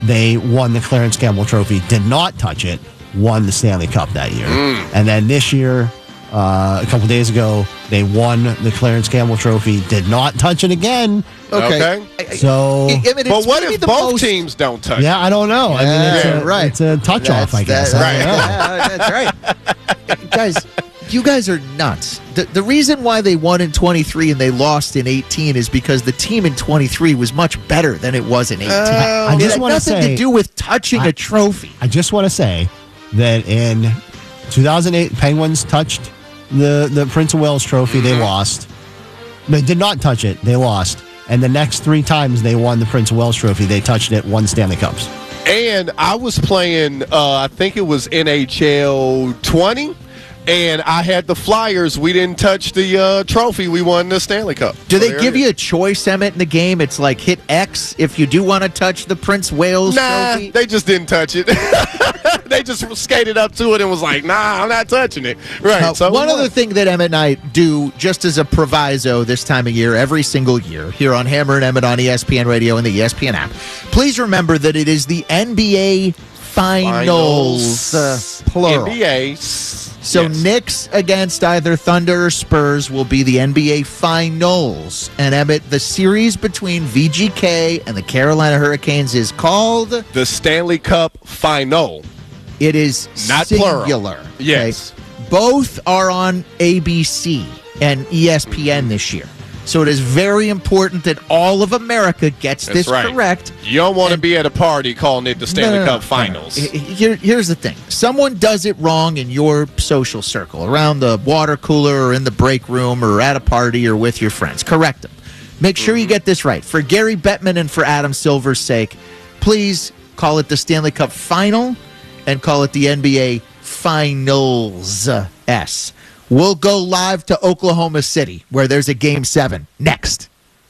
they won the Clarence Gamble Trophy, did not touch it, won the Stanley Cup that year. And then this year, a couple days ago, they won the Clarence Gamble Trophy, did not touch it again. Okay. So, but what if both teams don't touch it? Yeah, I don't know. I mean, it's a touch-off, I guess. That's right. Guys, you guys are nuts. The reason why they won in 23 and they lost in 18 is because the team in 23 was much better than it was in 18. I just want to say, nothing to do with touching a trophy. I just want to say that in 2008, Penguins touched the Prince of Wales Trophy. They lost. They did not touch it. They lost. And the next 3 times they won the Prince of Wales Trophy, they touched it, won Stanley Cups. And I was playing, I think it was NHL 20. And I had the Flyers. We didn't touch the trophy. We won the Stanley Cup. Do they give you a choice, Emmett, in the game? It's like hit X if you do want to touch the Prince Wales trophy? They just didn't touch it. They just skated up to it and was like, nah, I'm not touching it. Right. So one other thing that Emmett and I do, just as a proviso this time of year, every single year, here on Hammer and Emmett on ESPN Radio and the ESPN app, please remember that it is the NBA Finals. Plural. NBA. So Knicks against either Thunder or Spurs will be the NBA Finals. And Emmett, the series between VGK and the Carolina Hurricanes is called the Stanley Cup Final. It is not singular. Plural. Yes. Okay? Both are on ABC and ESPN this year. So it is very important that all of America gets this correct. You don't want to be at a party calling it the Stanley Cup Finals. Here's the thing. Someone does it wrong in your social circle, around the water cooler or in the break room or at a party or with your friends. Correct them. Make sure you get this right. For Gary Bettman and for Adam Silver's sake, please call it the Stanley Cup Final and call it the NBA Finals. We'll go live to Oklahoma City, where there's a Game 7. Next.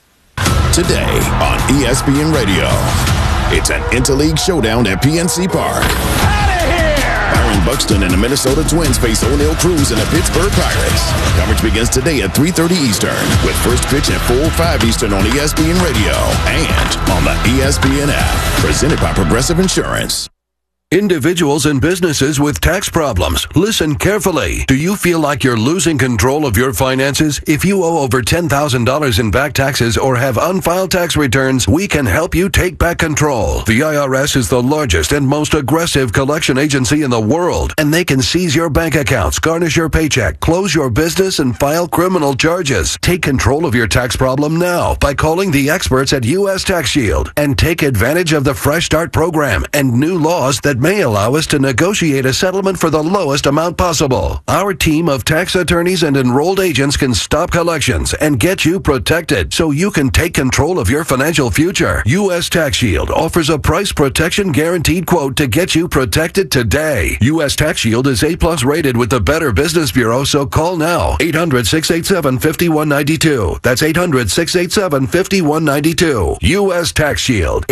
Today on ESPN Radio, it's an interleague showdown at PNC Park. Out of here! Byron Buxton and the Minnesota Twins face O'Neal Cruz and the Pittsburgh Pirates. Coverage begins today at 3:30 Eastern, with first pitch at 4:05 Eastern on ESPN Radio and on the ESPN app. Presented by Progressive Insurance. Individuals and businesses with tax problems, listen carefully. Do you feel like you're losing control of your finances? If you owe over $10,000 in back taxes or have unfiled tax returns, we can help you take back control. The IRS is the largest and most aggressive collection agency in the world, and they can seize your bank accounts, garnish your paycheck, close your business, and file criminal charges. Take control of your tax problem now by calling the experts at U.S. Tax Shield and take advantage of the Fresh Start program and new laws that may allow us to negotiate a settlement for the lowest amount possible. Our team of tax attorneys and enrolled agents can stop collections and get you protected so you can take control of your financial future. U.S. Tax Shield offers a price protection guaranteed quote to get you protected today. U.S. Tax Shield is A+ rated with the Better Business Bureau, so call now. 800-687-5192. That's 800-687-5192. U.S. Tax Shield.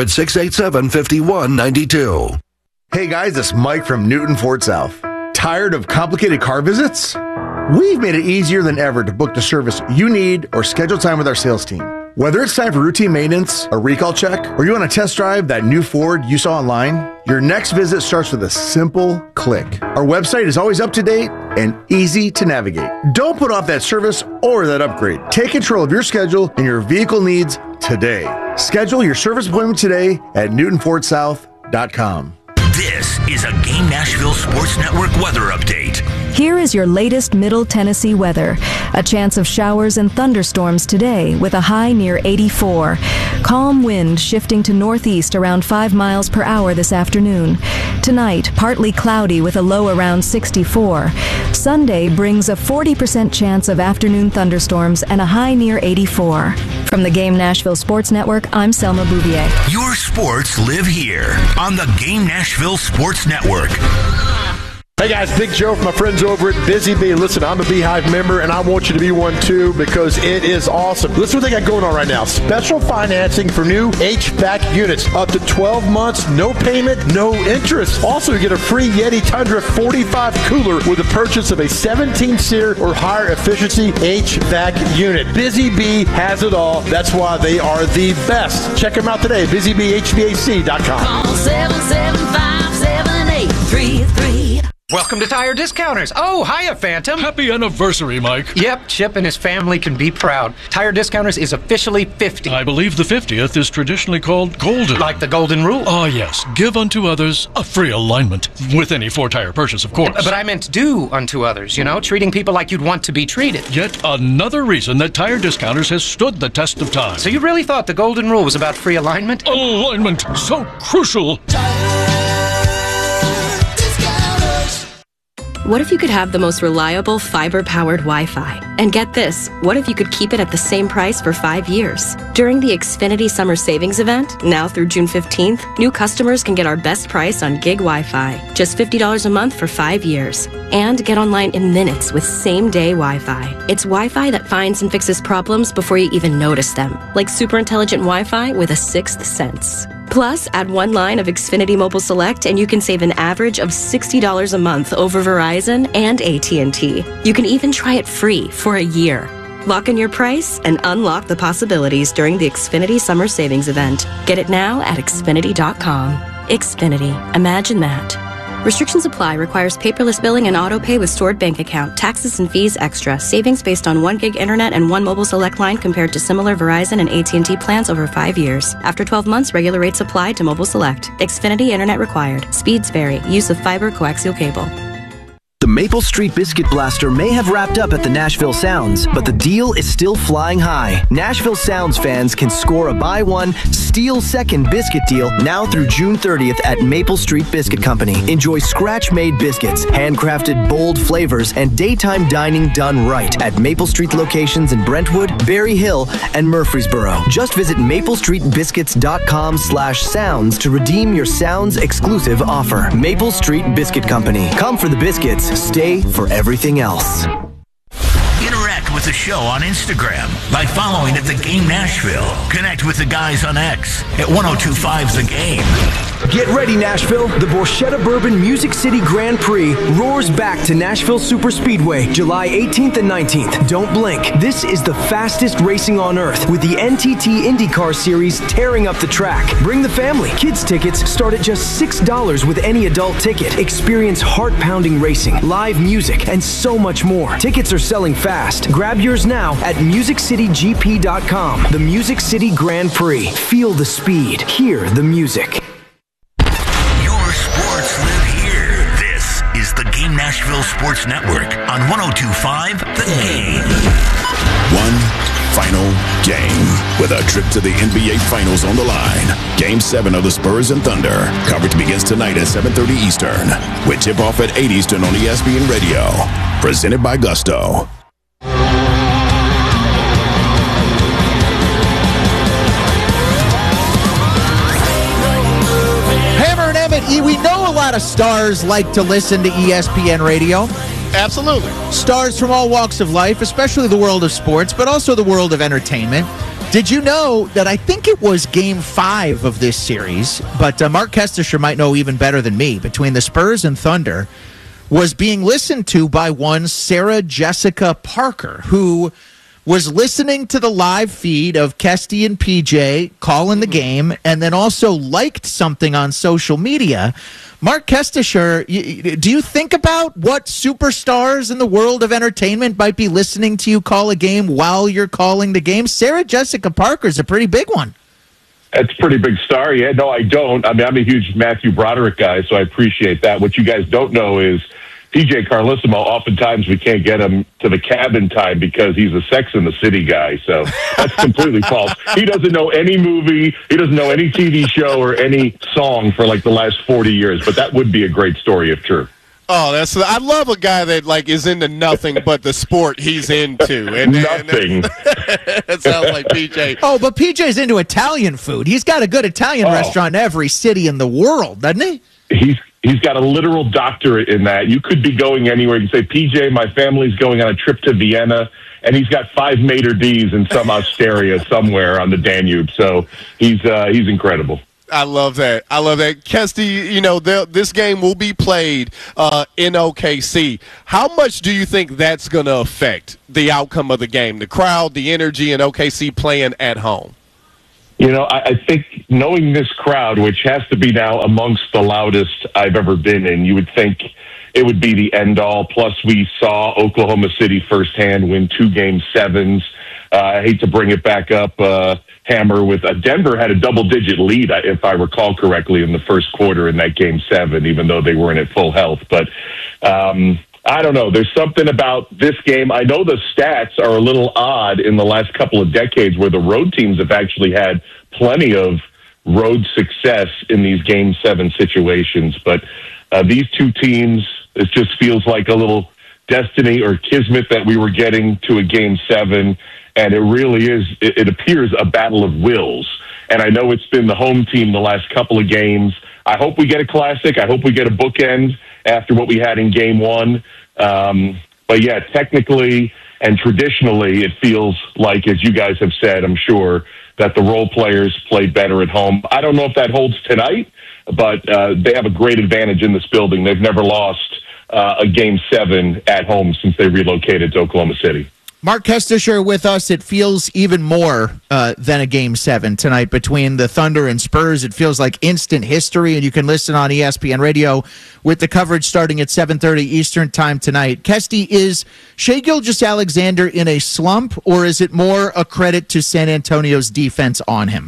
800-687-5192. Hey guys, it's Mike from Newton Fort South. Tired of complicated car visits? We've made it easier than ever to book the service you need or schedule time with our sales team. Whether it's time for routine maintenance, a recall check, or you want to test drive that new Ford you saw online, your next visit starts with a simple click. Our website is always up to date and easy to navigate. Don't put off that service or that upgrade. Take control of your schedule and your vehicle needs today. Schedule your service appointment today at NewtonFortSouth.com. This is a Game Nashville Sports Network weather update. Here is your latest Middle Tennessee weather. A chance of showers and thunderstorms today with a high near 84. Calm wind shifting to northeast around 5 miles per hour this afternoon. Tonight, partly cloudy with a low around 64. Sunday brings a 40% chance of afternoon thunderstorms and a high near 84. From the Game Nashville Sports Network, I'm Selma Bouvier. Your sports live here on the Game Nashville Sports Network. Hey guys, Big Joe from my friends over at Busy Bee. Listen, I'm a Beehive member and I want you to be one too because it is awesome. Listen what they got going on right now. Special financing for new HVAC units. Up to 12 months, no payment, no interest. Also, you get a free Yeti Tundra 45 cooler with the purchase of a 17-SEER or higher efficiency HVAC unit. Busy Bee has it all. That's why they are the best. Check them out today, busybeehvac.com. Call 775-7833. Welcome to Tire Discounters. Oh, hiya, Phantom. Happy anniversary, Mike. Yep, Chip and his family can be proud. Tire Discounters is officially 50. I believe the 50th is traditionally called golden. Like the golden rule. Oh, yes. Give unto others a free alignment. With any 4-tire purchase, of course. But I meant do unto others, treating people like you'd want to be treated. Yet another reason that Tire Discounters has stood the test of time. So you really thought the golden rule was about free alignment? Alignment, so crucial. What if you could have the most reliable fiber-powered Wi-Fi? And get this, what if you could keep it at the same price for 5 years? During the Xfinity Summer Savings Event, now through June 15th, new customers can get our best price on gig Wi-Fi. Just $50 a month for 5 years. And get online in minutes with same-day Wi-Fi. It's Wi-Fi that finds and fixes problems before you even notice them. Like super intelligent Wi-Fi with a sixth sense. Plus, add one line of Xfinity Mobile Select and you can save an average of $60 a month over Verizon and AT&T. You can even try it free for a year. Lock in your price and unlock the possibilities during the Xfinity Summer Savings Event. Get it now at Xfinity.com. Xfinity. Imagine that. Restrictions apply. Requires paperless billing and auto pay with stored bank account. Taxes and fees extra. Savings based on 1 gig internet and 1 mobile select line compared to similar Verizon and AT&T plans over 5 years. After 12 months, regular rates apply to mobile select. Xfinity internet required. Speeds vary. Use of fiber coaxial cable. The Maple Street Biscuit Blaster may have wrapped up at the Nashville Sounds, but the deal is still flying high. Nashville Sounds fans can score a buy one, steal second biscuit deal now through June 30th at Maple Street Biscuit Company. Enjoy scratch-made biscuits, handcrafted bold flavors, and daytime dining done right at Maple Street locations in Brentwood, Berry Hill, and Murfreesboro. Just visit maplestreetbiscuits.com/sounds to redeem your Sounds exclusive offer. Maple Street Biscuit Company. Come for the biscuits. Stay for everything else. Interact with the show on Instagram by following at The Game Nashville. Connect with the guys on X at 1025 The Game. Get ready, Nashville. The Borchetta Bourbon Music City Grand Prix roars back to Nashville Superspeedway, July 18th and 19th. Don't blink. This is the fastest racing on earth with the NTT IndyCar Series tearing up the track. Bring the family. Kids tickets start at just $6 with any adult ticket. Experience heart-pounding racing, live music, and so much more. Tickets are selling fast. Grab yours now at MusicCityGP.com. The Music City Grand Prix. Feel the speed. Hear the music. The Game Nashville Sports Network on 1025 The Game. One final game with a trip to the NBA Finals on the line. Game 7 of the Spurs and Thunder. Coverage begins tonight at 7:30 Eastern with tip-off at 8 Eastern on ESPN Radio. Presented by Gusto. We know a lot of stars like to listen to ESPN Radio. Absolutely. Stars from all walks of life, especially the world of sports, but also the world of entertainment. Did you know that I think it was Game 5 of this series, but Mark Kestisher might know even better than me, between the Spurs and Thunder, was being listened to by one Sarah Jessica Parker, who was listening to the live feed of Kesty and PJ calling the game, and then also liked something on social media. Mark Kestisher, do you think about what superstars in the world of entertainment might be listening to you call a game while you're calling the game? Sarah Jessica Parker's a pretty big one. That's a pretty big star. Yeah, no, I don't. I mean, I'm a huge Matthew Broderick guy, so I appreciate that. What you guys don't know is PJ Carlissimo, oftentimes we can't get him to the cabin time because he's a Sex and the City guy. So that's completely false. He doesn't know any movie. He doesn't know any TV show or any song for like the last 40 years. But that would be a great story if true. Oh, I love a guy that like is into nothing but the sport he's into. Nothing. That sounds like PJ. Oh, but PJ's into Italian food. He's got a good Italian restaurant in every city in the world, doesn't he? He's got a literal doctorate in that. You could be going anywhere. You can say, PJ, my family's going on a trip to Vienna, and he's got 5 maitre d's in some Osteria somewhere on the Danube. So he's incredible. I love that. Kesty, this game will be played in OKC. How much do you think that's going to affect the outcome of the game, the crowd, the energy, and OKC playing at home? I think knowing this crowd, which has to be now amongst the loudest I've ever been in, you would think it would be the end all. Plus, we saw Oklahoma City firsthand win 2 Game 7s. I hate to bring it back up, Hammer, with Denver had a double-digit lead, if I recall correctly, in the first quarter in that Game 7, even though they weren't at full health. But I don't know. There's something about this game. I know the stats are a little odd in the last couple of decades where the road teams have actually had plenty of road success in these Game 7 situations. But these two teams, it just feels like a little destiny or kismet that we were getting to a Game 7. And it really is, it appears, a battle of wills. And I know it's been the home team the last couple of games. I hope we get a classic. I hope we get a bookend after what we had in Game 1. But yeah, technically and traditionally, it feels like, as you guys have said, I'm sure, that the role players played better at home. I don't know if that holds tonight, but they have a great advantage in this building. They've never lost a Game 7 at home since they relocated to Oklahoma City. Mark Kestisher with us. It feels even more than a Game 7 tonight between the Thunder and Spurs. It feels like instant history, and you can listen on ESPN Radio with the coverage starting at 7:30 Eastern Time tonight. Kesty, is Shai Gilgeous-Alexander in a slump, or is it more a credit to San Antonio's defense on him?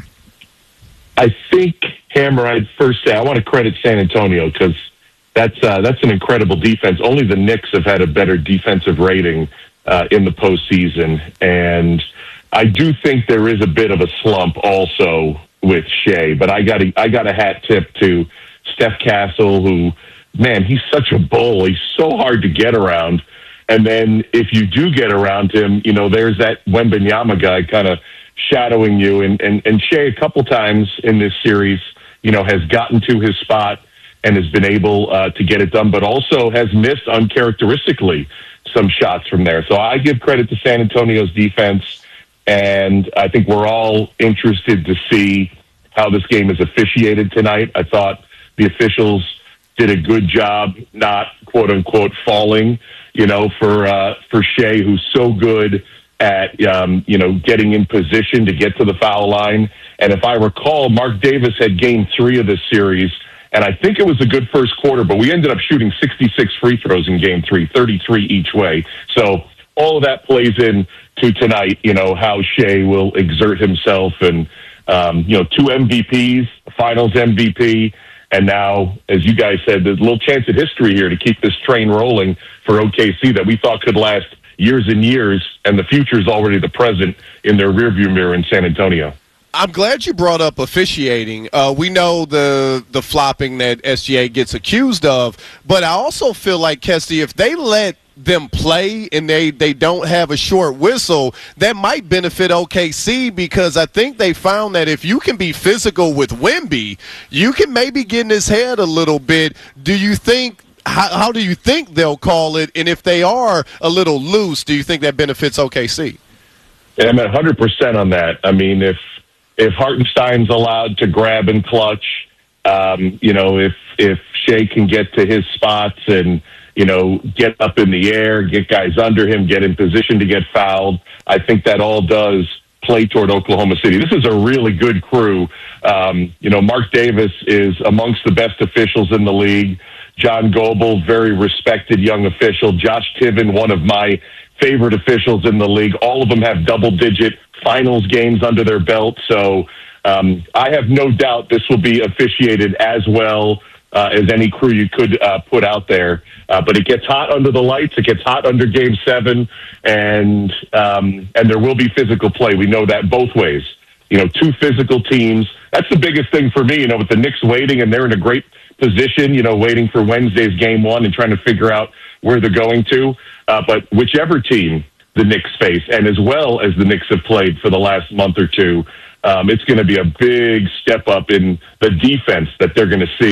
I think, Hammer, I'd first say I want to credit San Antonio because that's an incredible defense. Only the Knicks have had a better defensive rating in the postseason, and I do think there is a bit of a slump also with Shai. But I got a hat tip to Steph Castle, who, man, he's such a bull. He's so hard to get around. And then if you do get around him, there's that Wembanyama guy kind of shadowing you. And Shai, a couple times in this series, has gotten to his spot and has been able to get it done, but also has missed uncharacteristically some shots from there. So I give credit to San Antonio's defense, and I think we're all interested to see how this game is officiated tonight. I thought the officials did a good job not, quote-unquote, falling, for Shai, who's so good at, getting in position to get to the foul line. And if I recall, Mark Davis had Game 3 of this series, and I think it was a good first quarter, but we ended up shooting 66 free throws in Game 3, 33 each way. So all of that plays in to tonight, how Shai will exert himself. And, 2 MVPs, finals MVP, and now, as you guys said, there's a little chance at history here to keep this train rolling for OKC that we thought could last years and years, and the future is already the present in their rearview mirror in San Antonio. I'm glad you brought up officiating. We know the flopping that SGA gets accused of, but I also feel like, Kesty, if they let them play and they don't have a short whistle, that might benefit OKC, because I think they found that if you can be physical with Wemby, you can maybe get in his head a little bit. Do you think how do you think they'll call it? And if they are a little loose, do you think that benefits OKC? Yeah, I'm at 100% on that. I mean, if Hartenstein's allowed to grab and clutch, if Shai can get to his spots and, get up in the air, get guys under him, get in position to get fouled, I think that all does play toward Oklahoma City. This is a really good crew. Mark Davis is amongst the best officials in the league. John Goebel, very respected young official. Josh Tiven, one of my favorite officials in the league. All of them have double-digit finals games under their belt. So I have no doubt this will be officiated as well as any crew you could put out there. But it gets hot under the lights. It gets hot under Game 7, and there will be physical play. We know that both ways. 2 physical teams. That's the biggest thing for me, with the Knicks waiting, and they're in a great position, waiting for Wednesday's Game 1 and trying to figure out where they're going to. But whichever team the Knicks face, and as well as the Knicks have played for the last month or two, it's going to be a big step up in the defense that they're going to see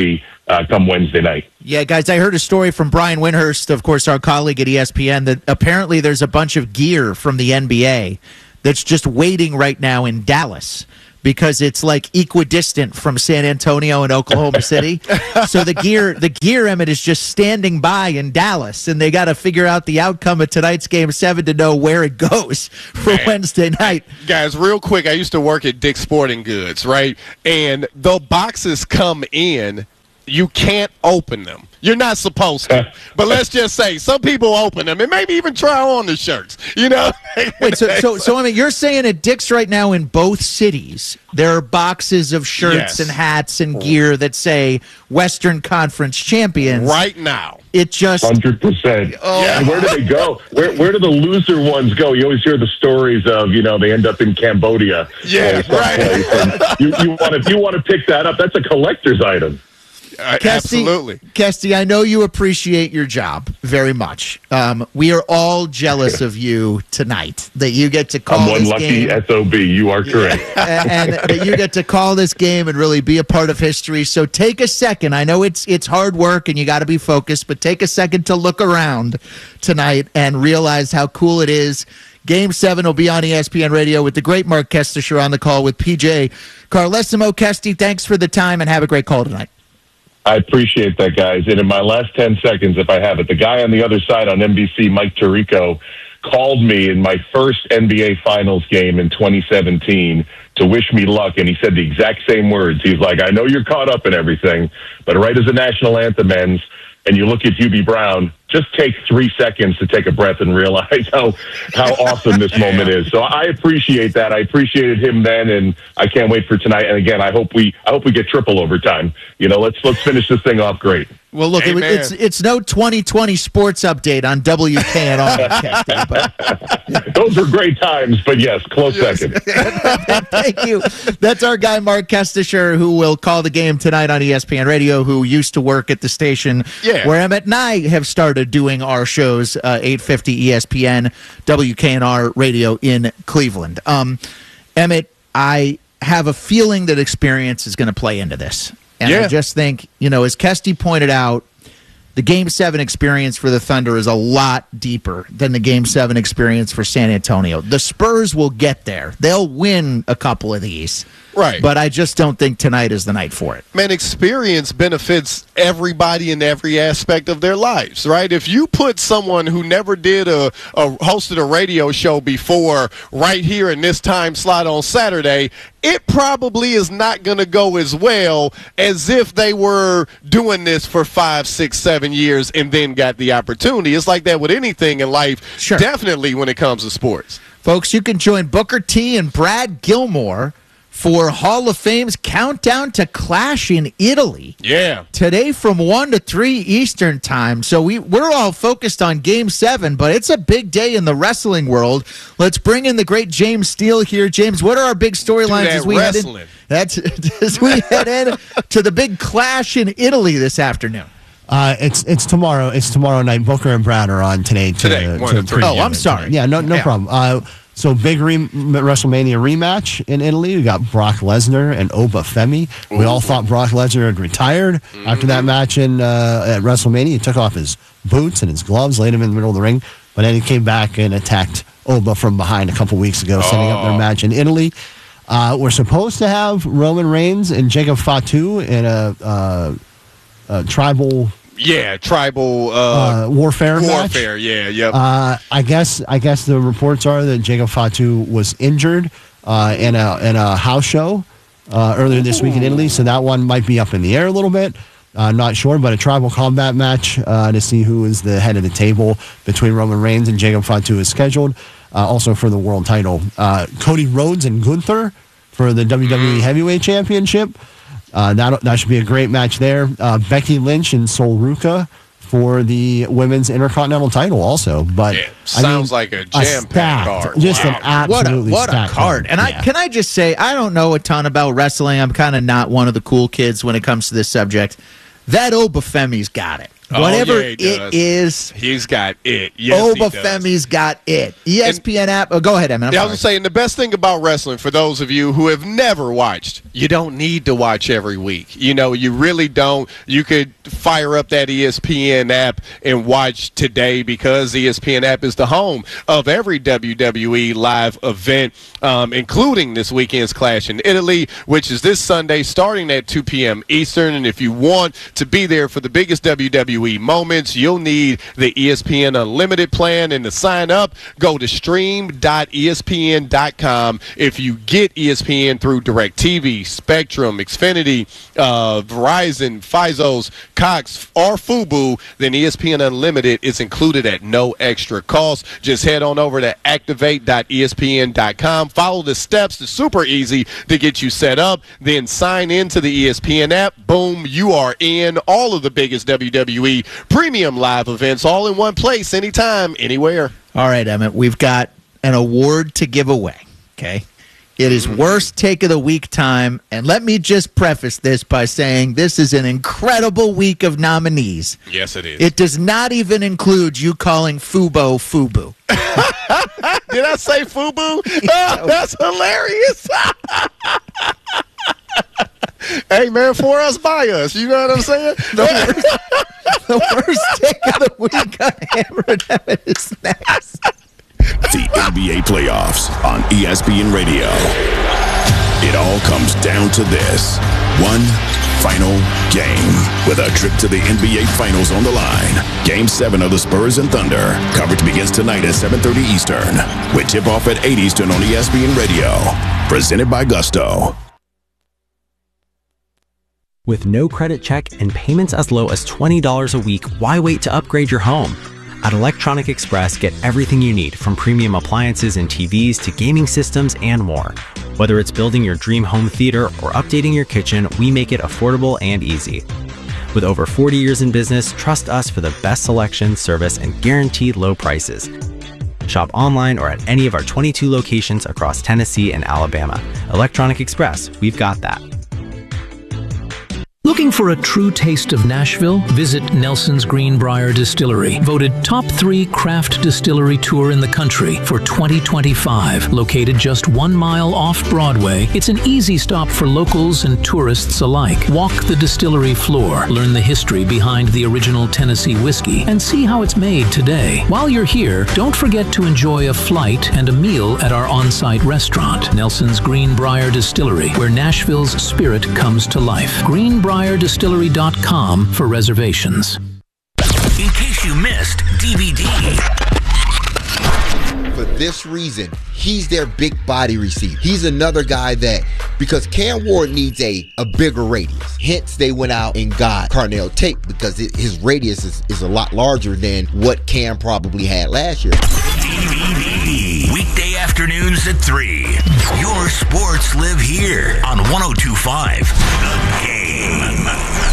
come Wednesday night. Yeah, guys, I heard a story from Brian Windhurst, of course, our colleague at ESPN, that apparently there's a bunch of gear from the NBA that's just waiting right now in Dallas because it's like equidistant from San Antonio and Oklahoma City. So the gear, Emmett, is just standing by in Dallas, and they got to figure out the outcome of tonight's Game 7 to know where it goes for Wednesday night. Guys, real quick, I used to work at Dick's Sporting Goods, right? And the boxes come in, you can't open them. You're not supposed to. But let's just say some people open them and maybe even try on the shirts, you know? Wait, so I mean, you're saying at Dick's right now in both cities, there are boxes of shirts and hats and gear that say Western Conference champions. Right now. It just 100%. Oh. And where do they go? Where do the loser ones go? You always hear the stories of, they end up in Cambodia. Yeah, right. And you want to pick that up. That's a collector's item. Absolutely. Kesty, I know you appreciate your job very much. We are all jealous of you tonight that you get to call I'm one this lucky game. SOB. You are correct. And that you get to call this game and really be a part of history. So take a second. I know it's hard work and you got to be focused, but take a second to look around tonight and realize how cool it is. Game 7 will be on ESPN Radio with the great Mark Kestisher on the call with PJ Carlesimo. Kesty, thanks for the time and have a great call tonight. I appreciate that, guys. And in my last 10 seconds, if I have it, the guy on the other side on NBC, Mike Tirico, called me in my first NBA Finals game in 2017 to wish me luck, and he said the exact same words. He's like, I know you're caught up in everything, but right as the national anthem ends and you look at Hubie Brown, just take 3 seconds to take a breath and realize how awesome this moment is. So I appreciate that. I appreciated him then, and I can't wait for tonight. And again, I hope we get triple overtime. Let's finish this thing off great. Well, look, it's no 2020 sports update on WKNR. Kesty, but those were great times, but yes, close second. Thank you. That's our guy, Mark Kestisher, who will call the game tonight on ESPN Radio, who used to work at the station where Emmett and I have started doing our shows, 850 ESPN, WKNR Radio in Cleveland. Emmett, I have a feeling that experience is going to play into this. And I just think, as Kesty pointed out, the Game 7 experience for the Thunder is a lot deeper than the Game 7 experience for San Antonio. The Spurs will get there. They'll win a couple of these. Right. But I just don't think tonight is the night for it. Man, experience benefits everybody in every aspect of their lives, right? If you put someone who never did hosted a radio show before right here in this time slot on Saturday, it probably is not going to go as well as if they were doing this for 5, 6, 7 years and then got the opportunity. It's like that with anything in life, definitely when it comes to sports. Folks, you can join Booker T and Brad Gilmore for Hall of Fame's Countdown to Clash in Italy. Yeah. Today from 1 to 3 Eastern time. So we're all focused on Game 7, but it's a big day in the wrestling world. Let's bring in the great James Steele here. James, what are our big storylines as we head in to the big clash in Italy this afternoon? It's tomorrow. It's tomorrow night. Booker and Brad are on today. 1 to 3. Oh, I'm sorry. Yeah, no problem. So big WrestleMania rematch in Italy. We got Brock Lesnar and Oba Femi. We all thought Brock Lesnar had retired after that match at WrestleMania. He took off his boots and his gloves, laid him in the middle of the ring, but then he came back and attacked Oba from behind a couple weeks ago, setting up their match in Italy. We're supposed to have Roman Reigns and Jacob Fatu in a tribal. Yeah, tribal warfare match. Yep. I guess the reports are that Jacob Fatu was injured in a house show earlier this week in Italy, so that one might be up in the air a little bit. Not sure, but a tribal combat match to see who is the head of the table between Roman Reigns and Jacob Fatu is scheduled. Also for the world title, Cody Rhodes and Gunther for the WWE Heavyweight Championship. That should be a great match there. Becky Lynch and Sol Ruka for the women's Intercontinental title also. But sounds like a jam-packed card. Just an absolutely what a card. And can I just say, I don't know a ton about wrestling. I'm kind of not one of the cool kids when it comes to this subject. That Oba Femi's got it. Whatever he it is. He's got it. Yes, Obafemi's got it. ESPN app. Oh, go ahead, Emin. I was saying the best thing about wrestling, for those of you who have never watched, you don't need to watch every week. You know, you really don't. You could fire up that ESPN app and watch today, because the ESPN app is the home of every WWE live event, including this weekend's Clash in Italy, which is this Sunday starting at 2 p.m. Eastern. And if you want to be there for the biggest WWE moments, you'll need the ESPN Unlimited plan. And to sign up, go to stream.espn.com. If you get ESPN through DirecTV, Spectrum, Xfinity, Verizon, Fizos, Cox, or Fubo, then ESPN Unlimited is included at no extra cost. Just head on over to activate.espn.com. Follow the steps. It's super easy to get you set up. Then sign into the ESPN app. Boom, you are in. All of the biggest WWE premium live events all in one place, anytime, anywhere. All right, Emmett, we've got an award to give away, okay? It is worst take of the week time, and let me just preface this by saying this is an incredible week of nominees. Yes, it is. It does not even include you calling Fubo Fubu. Did I say Fubu? Oh, that's hilarious. Hey, man, for us, by us. You know what I'm saying? The worst take of the week on Hammer and Emmett is next. The NBA playoffs on ESPN Radio. It all comes down to this. One final game with a trip to the NBA Finals on the line. Game 7 of the Spurs and Thunder. Coverage begins tonight at 7:30 Eastern with tip-off at 8 Eastern on ESPN Radio. Presented by Gusto. With no credit check and payments as low as $20 a week, why wait to upgrade your home? At Electronic Express, get everything you need, from premium appliances and TVs to gaming systems and more. Whether it's building your dream home theater or updating your kitchen, we make it affordable and easy. With over 40 years in business, trust us for the best selection, service, and guaranteed low prices. Shop online or at any of our 22 locations across Tennessee and Alabama. Electronic Express, we've got that. Looking for a true taste of Nashville? Visit Nelson's Greenbrier Distillery, voted top 3 craft distillery tour in the country for 2025. Located just 1 mile off Broadway, it's an easy stop for locals and tourists alike. Walk the distillery floor, learn the history behind the original Tennessee whiskey, and see how it's made today. While you're here, don't forget to enjoy a flight and a meal at our on-site restaurant, Nelson's Greenbrier Distillery, where Nashville's spirit comes to life. GreenbrierDistillery.com for reservations. In case you missed DVD. For this reason, he's their big body receiver. He's another guy that, because Cam Ward needs a bigger radius. Hence, they went out and got Carnell Tate, because his radius is a lot larger than what Cam probably had last year. DVD. Weekday afternoons at 3. Your sports live here on 102.5 The Game.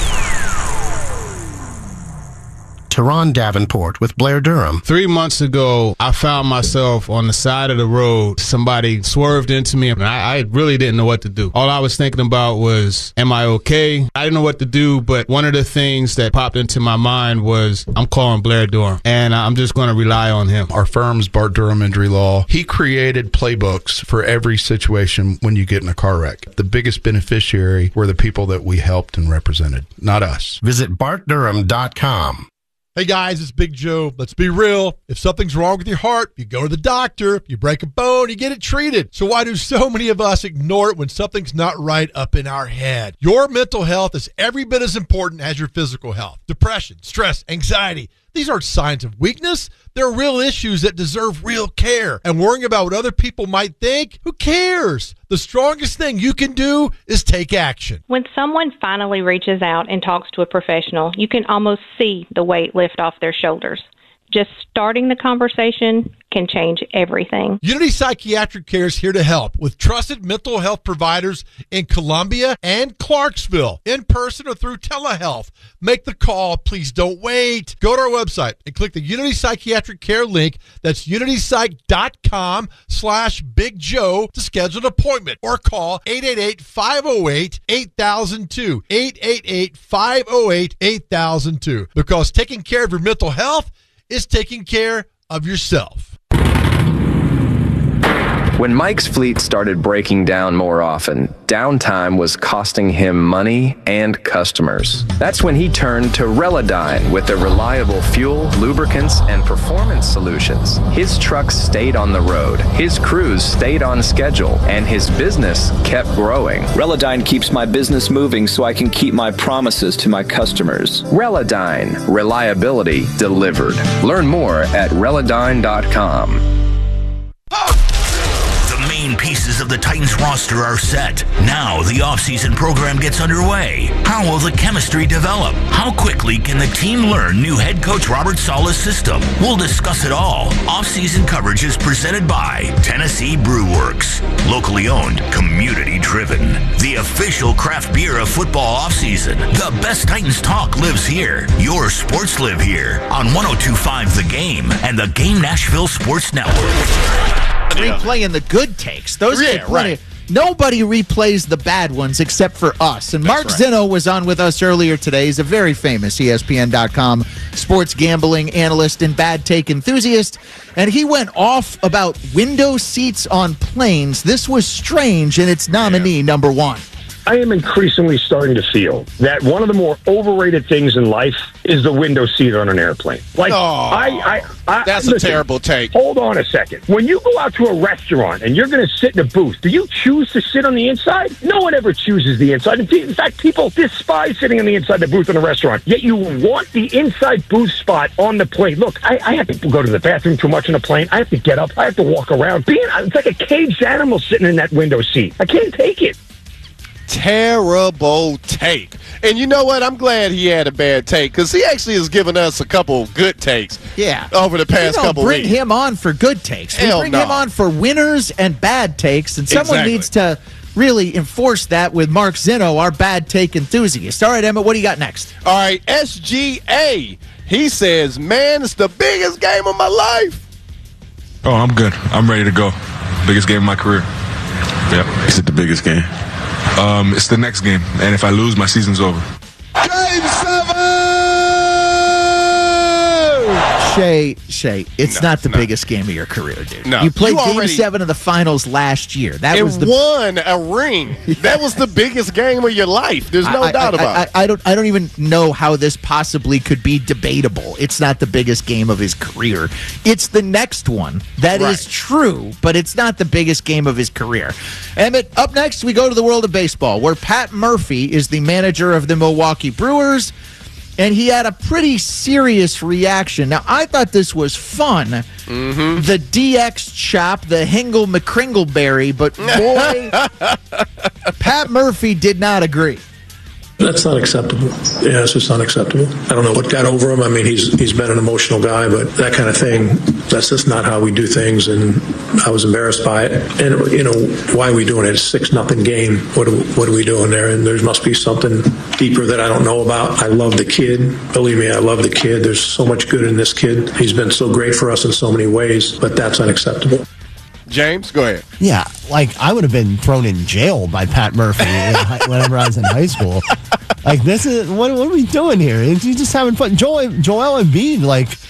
Teron Davenport with Blair Durham. 3 months ago, I found myself on the side of the road. Somebody swerved into me, and I really didn't know what to do. All I was thinking about was, am I okay? I didn't know what to do, but one of the things that popped into my mind was, I'm calling Blair Durham, and I'm just going to rely on him. Our firm's Bart Durham Injury Law. He created playbooks for every situation when you get in a car wreck. The biggest beneficiary were the people that we helped and represented, not us. Visit BartDurham.com. Hey guys, it's Big Joe. Let's be real. If something's wrong with your heart, you go to the doctor. If you break a bone, you get it treated. So why do so many of us ignore it when something's not right up in our head? Your mental health is every bit as important as your physical health. Depression, stress, anxiety. These aren't signs of weakness. They're real issues that deserve real care. And worrying about what other people might think, who cares? The strongest thing you can do is take action. When someone finally reaches out and talks to a professional, you can almost see the weight lift off their shoulders. Just starting the conversation can change everything. Unity Psychiatric Care is here to help with trusted mental health providers in Columbia and Clarksville, in person or through telehealth. Make the call. Please don't wait. Go to our website and click the Unity Psychiatric Care link. That's unitypsych.com/Big Joe to schedule an appointment, or call 888-508-8002. 888-508-8002. Because taking care of your mental health is taking care of yourself. When Mike's fleet started breaking down more often, downtime was costing him money and customers. That's when he turned to Relodyne with their reliable fuel, lubricants, and performance solutions. His trucks stayed on the road, his crews stayed on schedule, and his business kept growing. Relodyne keeps my business moving so I can keep my promises to my customers. Relodyne, reliability delivered. Learn more at Relodyne.com. Main pieces of the Titans roster are set. Now the offseason program gets underway. How will the chemistry develop? How quickly can the team learn new head coach Robert Saleh's system? We'll discuss it all. Offseason coverage is presented by Tennessee Brew Works. Locally owned, community driven. The official craft beer of football offseason. The best Titans talk lives here. Your sports live here on 102.5 The Game and the Game Nashville Sports Network. Replaying the good takes. Those get plenty. Right. Nobody replays the bad ones except for us. And Mark Zinno was on with us earlier today. He's a very famous ESPN.com sports gambling analyst and bad take enthusiast. And he went off about window seats on planes. This was strange, and it's nominee number one. I am increasingly starting to feel that one of the more overrated things in life is the window seat on an airplane. Like, that's listen, a terrible take. Hold on a second. When you go out to a restaurant and you're going to sit in a booth, do you choose to sit on the inside? No one ever chooses the inside. In fact, people despise sitting on the inside of the booth in a restaurant. Yet you want the inside booth spot on the plane. Look, I have to go to the bathroom too much on a plane. I have to get up. I have to walk around. It's like a caged animal sitting in that window seat. I can't take it. Terrible take. And you know what? I'm glad he had a bad take, because he actually has given us a couple good takes over the past couple weeks. Bring him on for good takes. We bring him on for winners and bad takes, and someone needs to really enforce that with Mark Zinno, our bad take enthusiast. All right, Emmett, what do you got next? All right, SGA. He says, man, it's the biggest game of my life. Oh, I'm good. I'm ready to go. Biggest game of my career. Yep. Is it the biggest game? It's the next game, and if I lose, my season's over. Game 7! Shay, it's not the biggest game of your career, dude. No. You played Game 7 of the finals last year. That was won a ring. That was the biggest game of your life. There's no doubt about it. I don't even know how this possibly could be debatable. It's not the biggest game of his career. It's the next one. That is true, but it's not the biggest game of his career. Emmett, up next, we go to the world of baseball, where Pat Murphy is the manager of the Milwaukee Brewers, and he had a pretty serious reaction. Now, I thought this was fun. Mm-hmm. The DX chop, the Hingle McCringleberry, but boy, Pat Murphy did not agree. That's not acceptable. Yeah, it's just unacceptable. I don't know what got over him. I mean, he's been an emotional guy, but that kind of thing, that's just not how we do things, and I was embarrassed by it. And, you know, why are we doing it? It's 6-0 game. What are we doing there? And there must be something deeper that I don't know about. I love the kid. Believe me, I love the kid. There's so much good in this kid. He's been so great for us in so many ways, but that's unacceptable. James, go ahead. Yeah, like I would have been thrown in jail by Pat Murphy whenever I was in high school. Like, this is what are we doing here? He's just having fun. Joel Embiid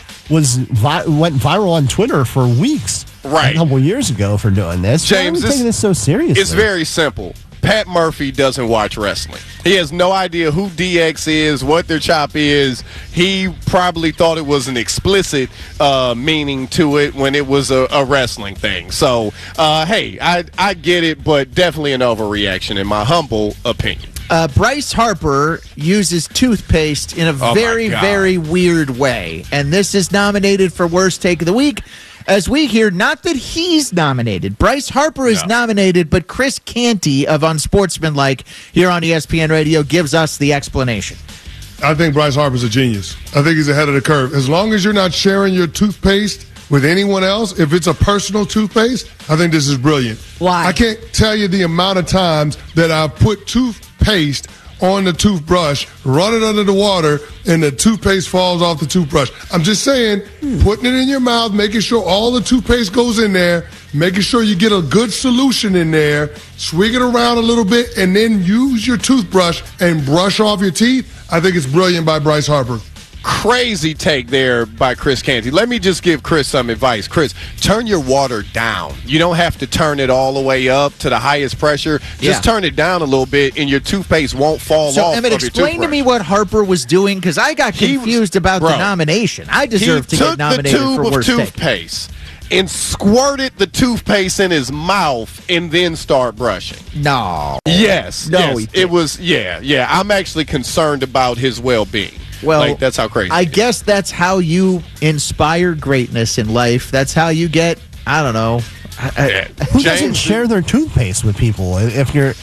went viral on Twitter for weeks, a couple years ago for doing this. James, why are we taking this so seriously? It's very simple. Pat Murphy doesn't watch wrestling. He has no idea who DX is, what their chop is. He probably thought it was an explicit meaning to it when it was a wrestling thing. So, hey, I get it, but definitely an overreaction in my humble opinion. Bryce Harper uses toothpaste in a very weird way, and this is nominated for Worst Take of the Week. As we hear, not that he's nominated. Bryce Harper is nominated, but Chris Canty of Unsportsmanlike here on ESPN Radio gives us the explanation. I think Bryce Harper's a genius. I think he's ahead of the curve. As long as you're not sharing your toothpaste with anyone else, if it's a personal toothpaste, I think this is brilliant. Why? I can't tell you the amount of times that I've put toothpaste on the toothbrush, run it under the water, and the toothpaste falls off the toothbrush. I'm just saying, putting it in your mouth, making sure all the toothpaste goes in there, making sure you get a good solution in there, swig it around a little bit, and then use your toothbrush and brush off your teeth. I think it's brilliant by Bryce Harper. Crazy take there by Chris Canty. Let me just give Chris some advice. Chris, turn your water down. You don't have to turn it all the way up to the highest pressure. Just turn it down a little bit, and your toothpaste won't fall off. So, Emmett, explain to me what Harper was doing, because I got confused about the nomination. I deserve to get nominated for worst take. He took the tube of toothpaste and squirted the toothpaste in his mouth and then start brushing. No. Yes. No, yes. It was, yeah. I'm actually concerned about his well-being. Well, that's how crazy I guess that's how you inspire greatness in life. That's how you get, I don't know. Who doesn't share their toothpaste with people? He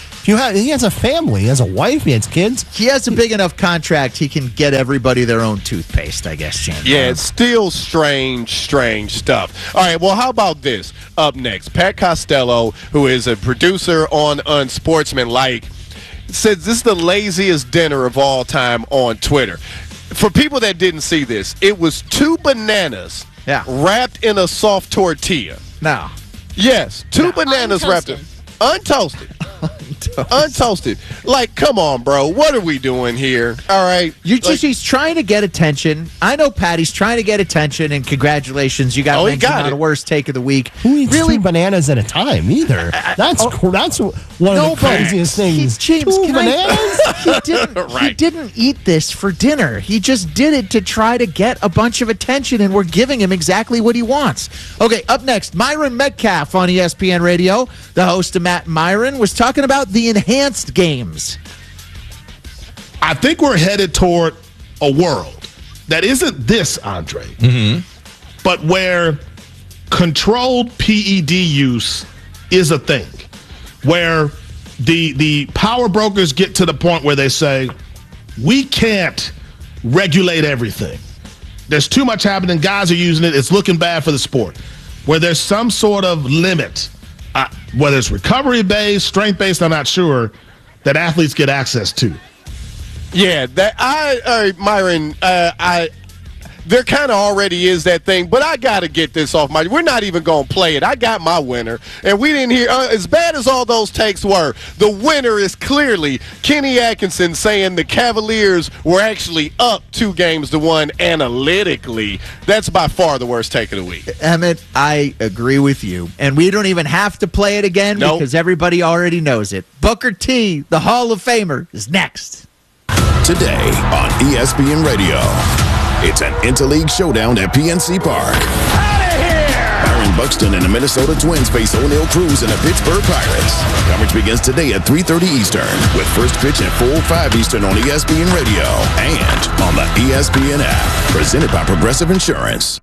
has a family, he has a wife, he has kids. He has a big enough contract, he can get everybody their own toothpaste, I guess, James. Yeah, it's still strange stuff. All right, well, how about this? Up next, Pat Costello, who is a producer on Unsportsmanlike, says this is the laziest dinner of all time on Twitter. For people that didn't see this, it was 2 bananas wrapped in a soft tortilla. No. Yes, 2 bananas wrapped in untoasted. Untoasted. Like, come on, bro. What are we doing here? All right. He's trying to get attention. I know Patty's trying to get attention, and congratulations, you got mentioned on the worst take of the week. Who eats 2 bananas at a time either? That's one of the craziest things. James, 2 bananas? He didn't eat this for dinner. He just did it to try to get a bunch of attention, and we're giving him exactly what he wants. Okay, up next, Myron Metcalf on ESPN Radio. The host of Matt and Myron was talking about the enhanced games. I think we're headed toward a world that isn't this, Andre, but where controlled PED use is a thing, where the power brokers get to the point where they say, we can't regulate everything. There's too much happening. Guys are using it. It's looking bad for the sport. Where there's some sort of limit, whether it's recovery-based, strength-based, I'm not sure, that athletes get access to. Yeah, Myron, there kind of already is that thing, but I got to get this off my. We're not even going to play it. I got my winner, and we didn't hear, as bad as all those takes were, the winner is clearly Kenny Atkinson saying the Cavaliers were actually up 2-1 analytically. That's by far the worst take of the week. Emmett, I agree with you, and we don't even have to play it again because everybody already knows it. Booker T, the Hall of Famer, is next. Today on ESPN Radio. It's an interleague showdown at PNC Park. Aaron Buxton and the Minnesota Twins face O'Neal Cruz and the Pittsburgh Pirates. Coverage begins today at 3:30 Eastern with first pitch at 4:05 Eastern on ESPN Radio and on the ESPN app. Presented by Progressive Insurance.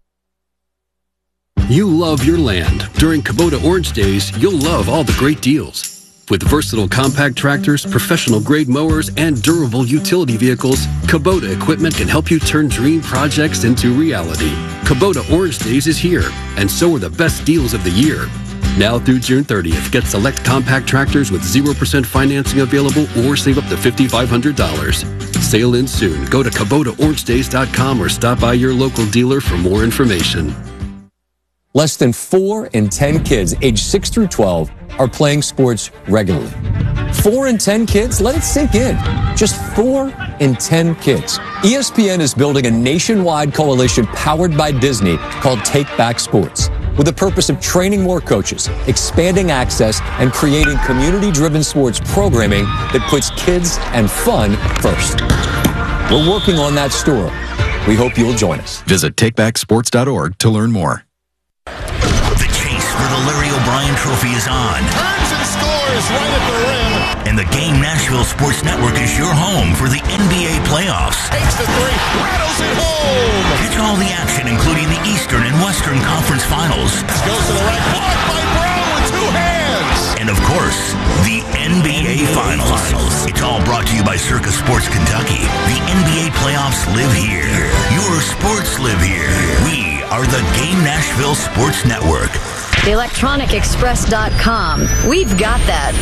You love your land. During Kubota Orange Days, you'll love all the great deals. With versatile compact tractors, professional-grade mowers, and durable utility vehicles, Kubota equipment can help you turn dream projects into reality. Kubota Orange Days is here, and so are the best deals of the year. Now through June 30th, get select compact tractors with 0% financing available or save up to $5,500. Sale ends soon. Go to KubotaOrangeDays.com or stop by your local dealer for more information. Less than 4 in 10 kids aged 6 through 12 are playing sports regularly. 4 in 10 kids? Let it sink in. Just 4 in 10 kids. ESPN is building a nationwide coalition powered by Disney called Take Back Sports, with the purpose of training more coaches, expanding access, and creating community-driven sports programming that puts kids and fun first. We're working on that story. We hope you'll join us. Visit takebacksports.org to learn more. The chase for the Larry O'Brien Trophy is on. Turns and scores right at the rim. And the Game Nashville Sports Network is your home for the NBA playoffs. Takes the three, rattles it home. Catch all the action, including the Eastern and Western Conference Finals. Goes to the right, blocked by Brown with 2 hands. And of course, the NBA Finals. It's all brought to you by Circa Sports Kentucky. The NBA playoffs live here. Your sports live here. We are the Game Nashville Sports Network. ElectronicExpress.com. We've got that.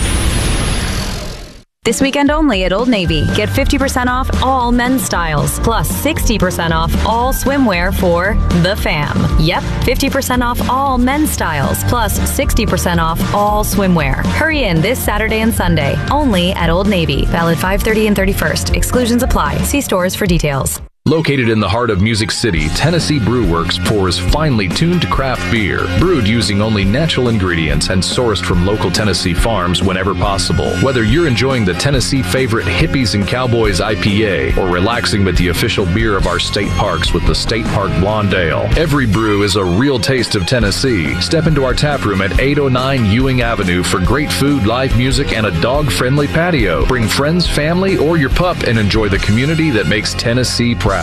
This weekend only at Old Navy. Get 50% off all men's styles, plus 60% off all swimwear for the fam. Yep, 50% off all men's styles, plus 60% off all swimwear. Hurry in this Saturday and Sunday, only at Old Navy. Valid 5/30 and 31st. Exclusions apply. See stores for details. Located in the heart of Music City, Tennessee Brew Works pours finely tuned craft beer, brewed using only natural ingredients and sourced from local Tennessee farms whenever possible. Whether you're enjoying the Tennessee favorite Hippies and Cowboys IPA or relaxing with the official beer of our state parks with the State Park Blonde Ale, every brew is a real taste of Tennessee. Step into our tap room at 809 Ewing Avenue for great food, live music, and a dog-friendly patio. Bring friends, family, or your pup and enjoy the community that makes Tennessee proud.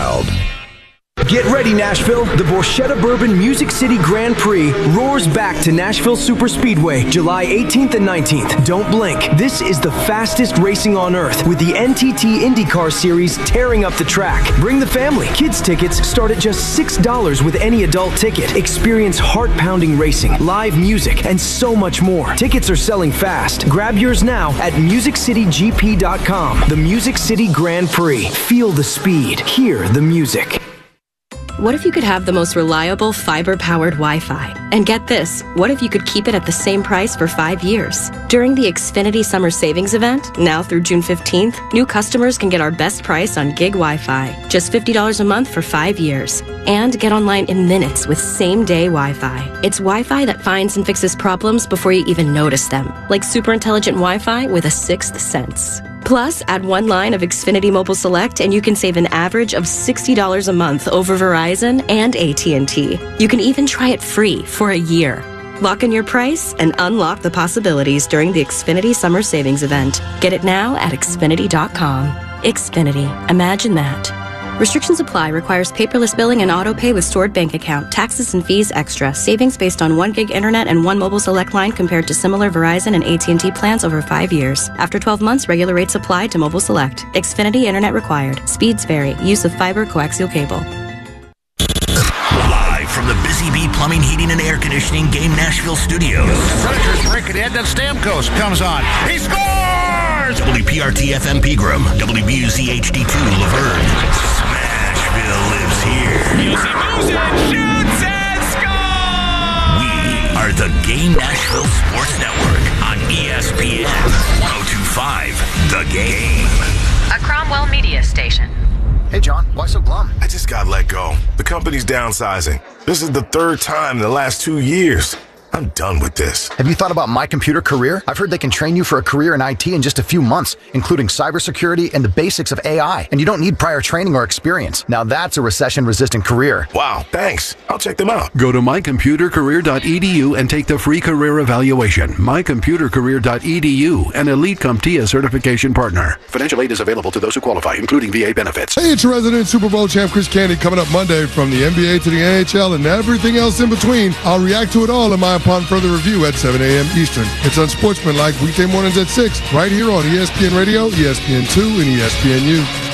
Get ready, Nashville. The Borchetta Bourbon Music City Grand Prix roars back to Nashville Superspeedway, July 18th and 19th. Don't blink. This is the fastest racing on earth, with the NTT IndyCar Series tearing up the track. Bring the family. Kids tickets start at just $6 with any adult ticket. Experience heart-pounding racing, live music, and so much more. Tickets are selling fast. Grab yours now at MusicCityGP.com. The Music City Grand Prix. Feel the speed. Hear the music. What if you could have the most reliable fiber-powered Wi-Fi? And get this, what if you could keep it at the same price for 5 years? During the Xfinity Summer Savings Event, now through June 15th, new customers can get our best price on gig Wi-Fi, just $50 a month for 5 years. And get online in minutes with same-day Wi-Fi. It's Wi-Fi that finds and fixes problems before you even notice them, like super intelligent Wi-Fi with a sixth sense. Plus, add one line of Xfinity Mobile Select and you can save an average of $60 a month over Verizon and AT&T. You can even try it free for a year. Lock in your price and unlock the possibilities during the Xfinity Summer Savings Event. Get it now at Xfinity.com. Xfinity. Imagine that. Restrictions apply. Requires paperless billing and auto pay with stored bank account. Taxes and fees extra. Savings based on 1 gig internet and 1 mobile select line compared to similar Verizon and AT&T plans over 5 years. After 12 months, regular rates apply to mobile select. Xfinity internet required. Speeds vary. Use of fiber coaxial cable. Live from the Busy Bee Plumbing, Heating, and Air Conditioning Game Nashville studios. Predators break it in, then Stamkos comes on. He scores! WPRT FM Pegram, WBUZ HD2 Laverne. Smashville lives here. Music shoots and scores! We are the Game Nashville Sports Network on ESPN 102.5. The Game. A Cromwell media station. Hey, John, why so glum? I just got let go. The company's downsizing. This is the 3rd time in the last 2 years. I'm done with this. Have you thought about My Computer Career? I've heard they can train you for a career in IT in just a few months, including cybersecurity and the basics of AI. And you don't need prior training or experience. Now that's a recession-resistant career. Wow, thanks. I'll check them out. Go to mycomputercareer.edu and take the free career evaluation. mycomputercareer.edu, an Elite CompTIA certification partner. Financial aid is available to those who qualify, including VA benefits. Hey, it's your resident Super Bowl champ Chris Candy coming up Monday from the NBA to the NHL and everything else in between. I'll react to it all in my upon further review at 7 a.m. Eastern. It's Unsportsmanlike weekday mornings at 6 right here on ESPN Radio, ESPN2, and ESPNU.